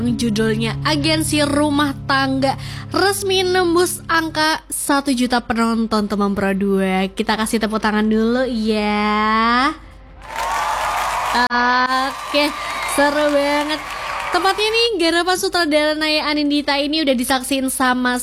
Judulnya Agensi Rumah Tangga resmi nembus angka 1 juta penonton teman Pro 2. Kita kasih tepuk tangan dulu ya. Oke, seru banget. Tepatnya nih garapan sutradara Naya Anindita ini udah disaksiin sama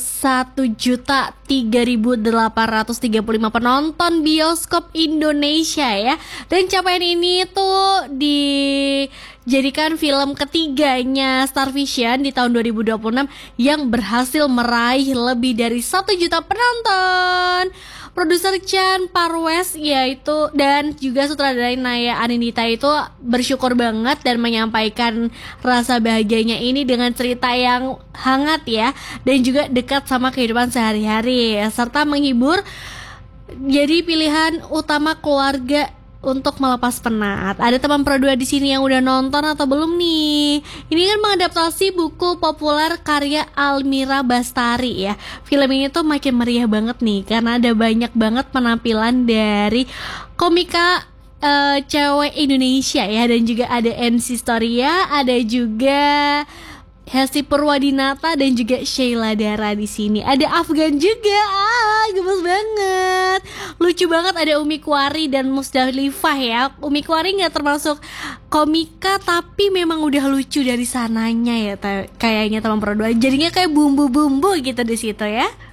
1.003.835 penonton bioskop Indonesia ya. Dan capaian ini tuh dijadikan film ketiganya Starvision di tahun 2026 yang berhasil meraih lebih dari 1 juta penonton. Produser Chan Parwes yaitu dan juga sutradara Naya Anindita itu bersyukur banget dan menyampaikan rasa bahagianya ini dengan cerita yang hangat ya, dan juga dekat sama kehidupan sehari-hari serta menghibur, jadi pilihan utama keluarga untuk melepas penat. Ada teman Pro 2 di sini yang udah nonton atau belum nih? Ini kan mengadaptasi buku populer karya Almira Bastari ya. Film ini tuh makin meriah banget nih karena ada banyak banget penampilan dari komika cewek Indonesia ya, dan juga ada MC Storia, ada juga Hesti Purwadinata dan juga Sheila Dara di sini. Ada Afgan juga, gemes banget, lucu banget. Ada Umi Kwari dan Musdalifah ya. Umi Kwari nggak termasuk komika tapi memang udah lucu dari sananya ya, kayaknya teman Pro 2. Jadinya kayak bumbu-bumbu gitu di situ ya.